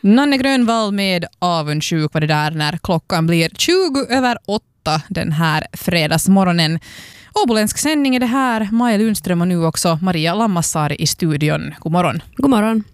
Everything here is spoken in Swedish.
Nanne Grönvall med avundsjuk var det där när klockan blir 7:20 den här fredagsmorgonen. Åboländsk sändning är det här. Maja Lundström och nu också Maria Lammassari i studion. God morgon. God morgon.